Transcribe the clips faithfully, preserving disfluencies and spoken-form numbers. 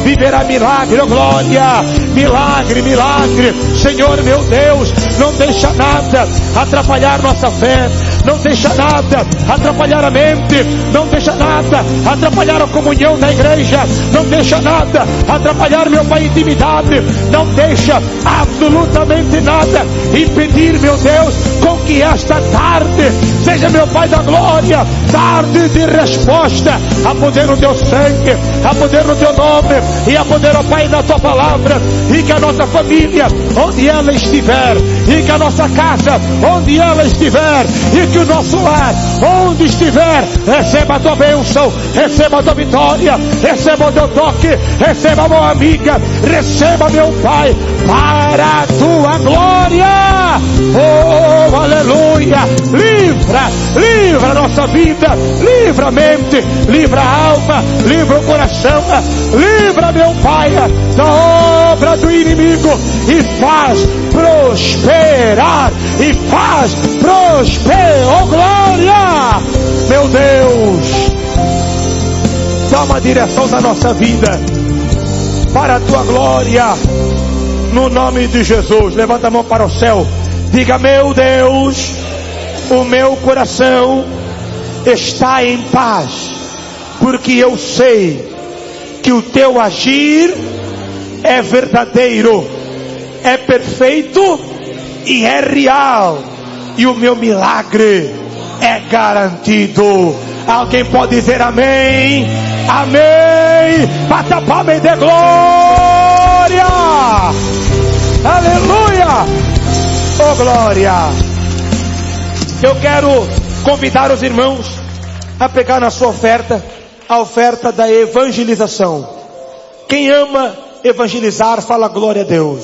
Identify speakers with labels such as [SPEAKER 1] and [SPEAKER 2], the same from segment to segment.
[SPEAKER 1] viverá milagre, oh glória, milagre, milagre. Senhor meu Deus, não deixa nada atrapalhar nossa fé, não deixa nada atrapalhar a mente, não deixa nada atrapalhar a comunhão da igreja, não deixa nada atrapalhar, meu Pai, a intimidade, não deixa absolutamente nada impedir, meu Deus, com que esta tarde seja, meu Pai da glória, tarde de resposta, a poder no teu sangue, a poder no teu nome, e a poder, ó Pai, na tua palavra, e que a nossa família, onde ela estiver, e que a nossa casa, onde ela estiver, e que o nosso lar, onde estiver, receba a tua bênção, receba a tua vitória, receba o teu toque, receba a mão amiga, receba, meu Pai, para a tua glória. Oh, aleluia. Livra, livra a nossa vida, livra a mente, livra a alma, livra o coração, livra, meu Pai, da obra do inimigo, e faz prosperar, e faz prosperar, oh glória, meu Deus, toma a direção da nossa vida, para a tua glória, no nome de Jesus. Levanta a mão para o céu, diga: meu Deus, o meu coração está em paz, porque eu sei que o teu agir é verdadeiro, é perfeito e é real, e o meu milagre é garantido. Alguém pode dizer amém? Amém. Bata palma e dê glória. Aleluia. Oh glória. Eu quero convidar os irmãos a pegar na sua oferta a oferta da evangelização. Quem ama evangelizar, fala glória a Deus.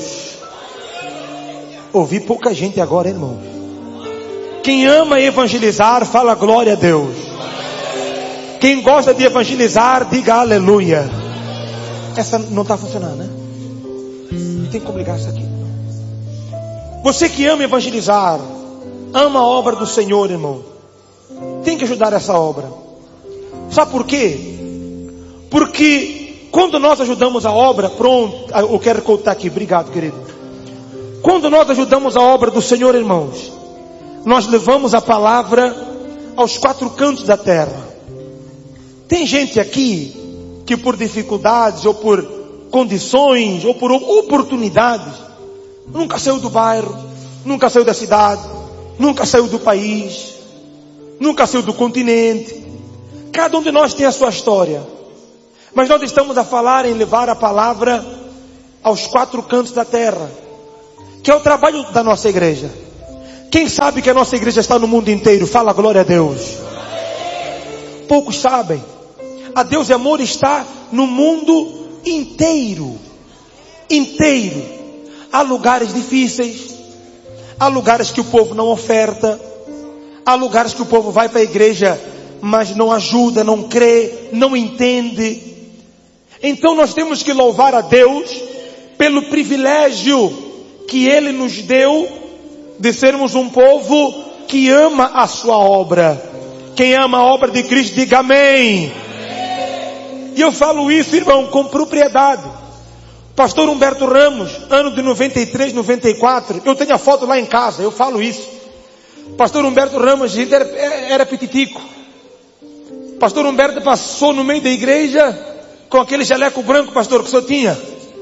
[SPEAKER 1] Ouvi pouca gente agora, irmão. Quem ama evangelizar, fala glória a Deus. Quem gosta de evangelizar, diga aleluia. Essa não está funcionando, né? Tem como ligar isso aqui. Você que ama evangelizar, ama a obra do Senhor, irmão, tem que ajudar essa obra. Sabe por quê? Porque quando nós ajudamos a obra, pronto, eu quero contar aqui, obrigado, querido. Quando nós ajudamos a obra do Senhor, irmãos, nós levamos a palavra aos quatro cantos da terra. Tem gente aqui que por dificuldades, ou por condições, ou por oportunidades, nunca saiu do bairro, nunca saiu da cidade, nunca saiu do país, nunca saiu do continente. Cada um de nós tem a sua história, mas nós estamos a falar em levar a palavra aos quatro cantos da terra, que é o trabalho da nossa igreja. Quem sabe que a nossa igreja está no mundo inteiro? Fala glória a Deus. Poucos sabem. A Deus e Amor está no mundo inteiro. Inteiro. Há lugares difíceis, há lugares que o povo não oferta, há lugares que o povo vai para a igreja, mas não ajuda, não crê, não entende. Então nós temos que louvar a Deus pelo privilégio que Ele nos deu de sermos um povo que ama a sua obra. Quem ama a obra de Cristo, diga amém. E eu falo isso, irmão, com propriedade. Pastor Humberto Ramos, ano de noventa e três, noventa e quatro, eu tenho a foto lá em casa, eu falo isso. Pastor Humberto Ramos era, era petitico. Pastor Humberto passou no meio da igreja com aquele jaleco branco, pastor, que o senhor tinha.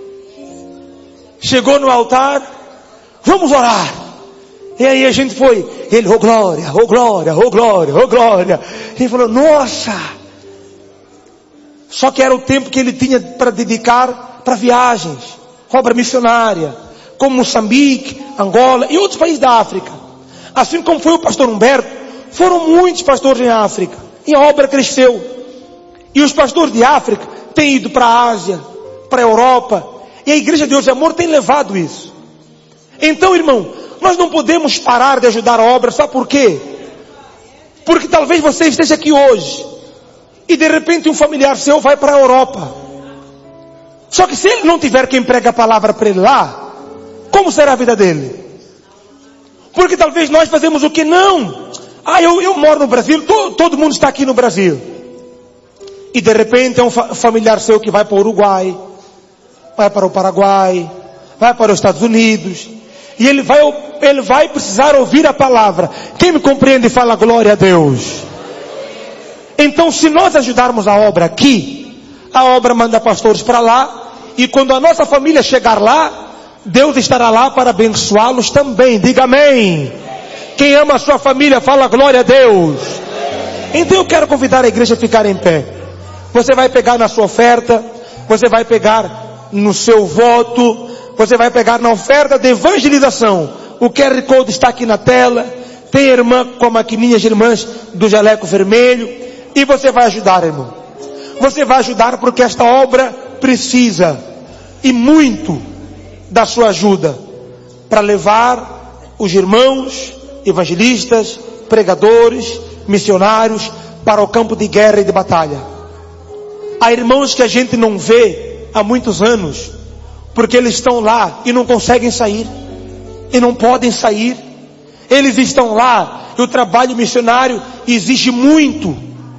[SPEAKER 1] Chegou no altar, vamos orar. E aí a gente foi, ele, oh glória, oh glória, oh glória, oh glória. Ele falou, nossa. Só que era o tempo que ele tinha para dedicar para viagens, obra missionária, como Moçambique, Angola e outros países da África. Assim como foi o pastor Humberto, foram muitos pastores em África. E a obra cresceu. E os pastores de África têm ido para a Ásia, para a Europa. E a Igreja de Deus e Amor tem levado isso. Então, irmão, nós não podemos parar de ajudar a obra. Sabe por quê? Porque talvez você esteja aqui hoje e de repente um familiar seu vai para a Europa. Só que se ele não tiver quem prega a palavra para ele lá, como será a vida dele? Porque talvez nós fazemos o que não. Ah, eu, eu moro no Brasil, todo, todo mundo está aqui no Brasil. E de repente é um fa- familiar seu que vai para o Uruguai, vai para o Paraguai, vai para os Estados Unidos, e ele vai, ele vai precisar ouvir a palavra. Quem me compreende e fala glória a Deus? Então, se nós ajudarmos a obra aqui, a obra manda pastores para lá, e quando a nossa família chegar lá, Deus estará lá para abençoá-los também. Diga amém. Quem ama a sua família, fala glória a Deus. Então eu quero convidar a igreja a ficar em pé. Você vai pegar na sua oferta, você vai pegar no seu voto, você vai pegar na oferta de evangelização. O Q R Code está aqui na tela. Tem irmã com a maquininha de irmãs do jaleco vermelho. E você vai ajudar, irmão. Você vai ajudar porque esta obra precisa, e muito, da sua ajuda, para levar os irmãos, evangelistas, pregadores, missionários, para o campo de guerra e de batalha. Há irmãos que a gente não vê há muitos anos, porque eles estão lá e não conseguem sair, e não podem sair. Eles estão lá, e o trabalho missionário exige muito.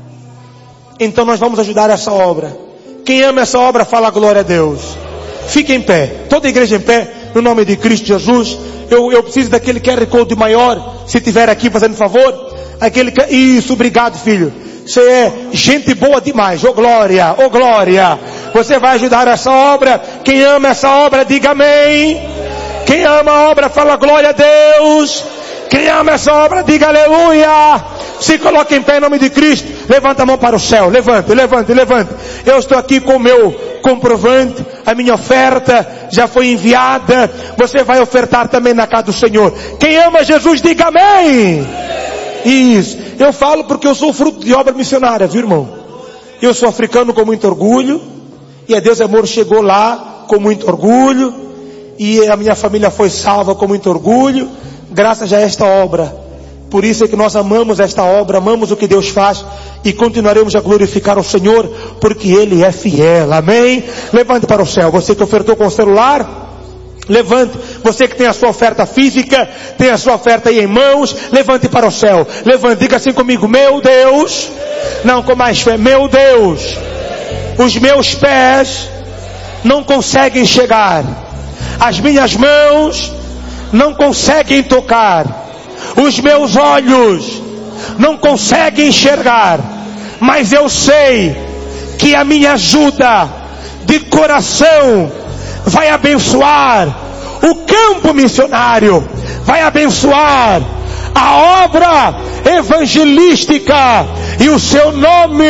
[SPEAKER 1] Então nós vamos ajudar essa obra. Quem ama essa obra, fala glória a Deus. Fique em pé, toda a igreja em pé, no nome de Cristo Jesus. Eu, eu preciso daquele Q R Code maior, se tiver aqui, fazendo favor. Aquele, isso, obrigado, filho. Você é gente boa demais, ô glória, ô glória. Você vai ajudar essa obra. Quem ama essa obra, diga amém. Quem ama a obra, fala glória a Deus. Quem ama essa obra, diga aleluia. Se coloque em pé em nome de Cristo. Levanta a mão para o céu. Levante, levante, levante. Eu estou aqui com o meu comprovante. A minha oferta já foi enviada. Você vai ofertar também na casa do Senhor. Quem ama Jesus, diga amém. Isso. Eu falo porque eu sou fruto de obra missionária, viu, irmão? Eu sou africano com muito orgulho. E a Deus Amor chegou lá com muito orgulho. E a minha família foi salva com muito orgulho. Graças a esta obra. Por isso é que nós amamos esta obra, amamos o que Deus faz e continuaremos a glorificar o Senhor, porque Ele é fiel, amém? Levante para o céu, você que ofertou com o celular, levante. Você que tem a sua oferta física, tem a sua oferta aí em mãos, levante para o céu, levante, diga assim comigo, meu Deus, não com mais fé, meu Deus, os meus pés não conseguem chegar, as minhas mãos não conseguem tocar, os meus olhos não conseguem enxergar, mas eu sei que a minha ajuda de coração vai abençoar o campo missionário, vai abençoar a obra evangelística e o seu nome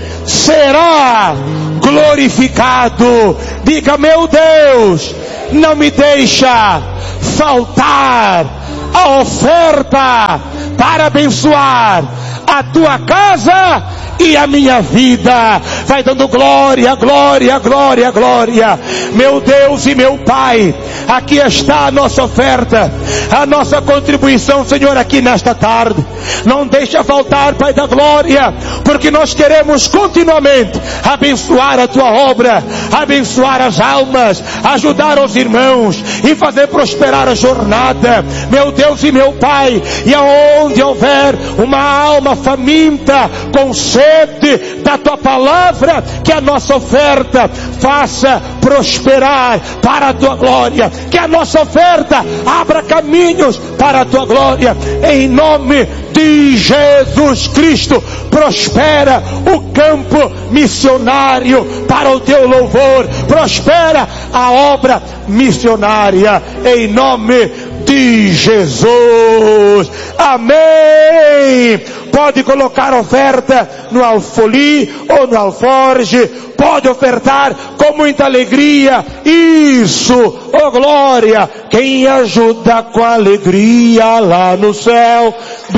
[SPEAKER 1] será glorificado. Diga, meu Deus, não me deixa faltar a oferta para abençoar a tua casa e a minha vida. Vai dando glória, glória, glória, glória. Meu Deus e meu Pai, aqui está a nossa oferta, a nossa contribuição, Senhor, aqui nesta tarde. Não deixa faltar, Pai da glória, porque nós queremos continuamente abençoar a tua obra, abençoar as almas, ajudar os irmãos e fazer prosperar a jornada. Meu Deus e meu Pai, e aonde houver uma alma faminta, com sede da tua palavra, que a nossa oferta faça prosperar para a tua glória, que a nossa oferta abra caminhos para a tua glória, em nome de Jesus Cristo. Prospera o campo missionário para o teu louvor, prospera a obra missionária, em nome de Jesus, amém. Pode colocar oferta no alfoli ou no alforge, pode ofertar com muita alegria, isso, oh glória. Quem ajuda com alegria lá no céu,